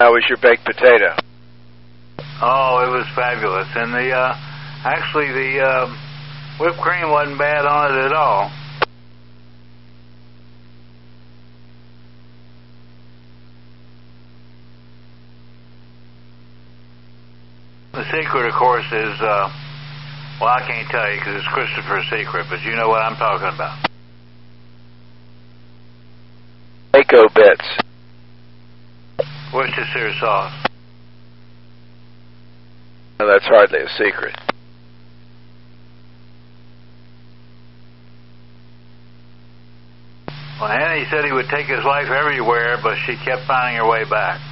How was your baked potato? Oh, it was fabulous. And actually the whipped cream wasn't bad on it at all. The secret, of course, is, well, I can't tell you because it's Christopher's secret, but you know what I'm talking about. Waco bits. Worcestershire sauce. No, that's hardly a secret. Well, Annie said he would take his wife everywhere, but she kept finding her way back.